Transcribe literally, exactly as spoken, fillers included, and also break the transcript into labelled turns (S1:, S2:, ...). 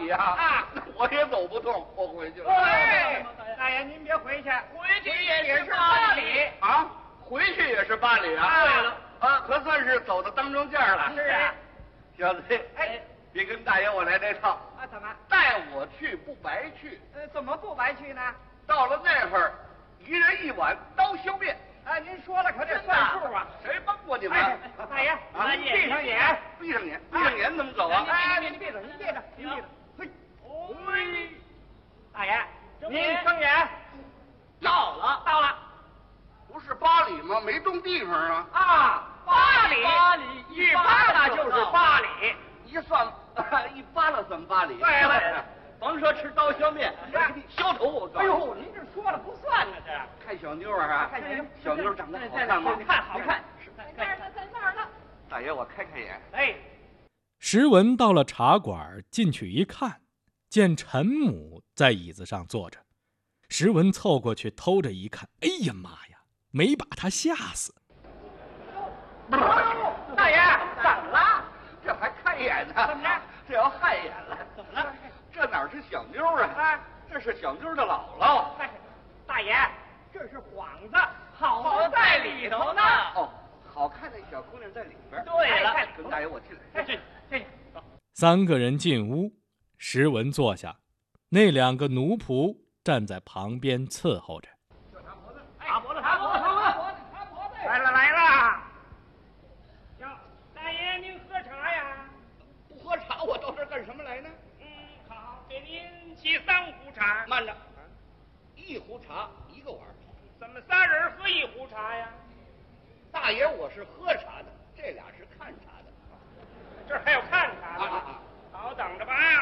S1: 呀？啊，我也走不动，我回去了。
S2: 哎，大爷您别回去，
S3: 回去也是八里
S1: 啊，回去也是八里啊。
S3: 对了，
S1: 啊，可算是走到当中间了。
S2: 是啊，
S1: 小子，哎，别跟大爷我来这套。
S2: 啊，怎么？
S1: 带我去不白去。
S2: 呃，怎么不白去呢？
S1: 到了那会儿，一人一碗刀削面。
S2: 啊，您说了可得算数啊！
S1: 谁帮过你们？
S2: 大爷，
S1: 啊，
S2: 闭上眼，
S1: 闭上眼，闭上眼怎么走啊？
S2: 哎，您闭着，您闭着，您闭着。嘿，
S3: 喂，
S2: 大爷，您睁眼。
S3: 到了，
S2: 到了。
S1: 不是八里吗？没动地方啊。
S2: 啊，八里，
S3: 八里
S2: 一扒拉就是八里，
S1: 一算一扒拉算八里。
S2: 对了，
S1: 甭说吃刀削面，我给你削头我告诉你。
S2: 哎呦，您这说了不算呢，这
S1: 看小妞啊，
S2: 看小妞，
S1: 小妞长得好看吗？
S2: 你看，好看。
S3: 在那儿呢，在那儿呢。
S1: 大爷，我开开眼。
S2: 哎，
S4: 石文到了茶馆，进去一看，见陈母在椅子上坐着。石文凑过去偷着一看，哎呀妈呀，没把他吓死。
S2: 大爷，怎么了？
S1: 这还开眼呢？
S2: 怎么着？
S1: 这要害眼了？
S2: 怎么了？
S1: 这哪是小妞啊？
S2: 啊，
S1: 这是小妞的姥姥。
S2: 哎，大爷，这是幌子，好在里头呢。
S1: 哦，好看的小姑娘在里边。
S2: 对了，
S1: 跟大爷我进来。
S2: 这这，
S4: 三个人进屋，石文坐下，那两个奴仆站在旁边伺候着。
S2: 擦脖子，擦脖子，擦脖子，擦脖子。来了来了。哟，大爷您喝茶呀？
S1: 不喝茶，我到这儿干什么来呢？
S2: 嗯，好，给您沏三壶茶。
S1: 慢着，一壶茶一个碗。
S2: 怎么仨人喝一壶茶呀？
S1: 大爷，我是喝茶的，这俩是看茶的。
S2: 这儿还有看茶的呢。
S1: 啊啊啊！
S2: 好，等着吧啊。